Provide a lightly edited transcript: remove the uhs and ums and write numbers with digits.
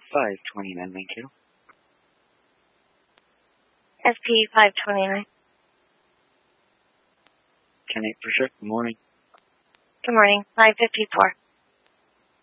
529 Mankato. SP 529. 10-8 for sure. Good morning. Good morning. 554.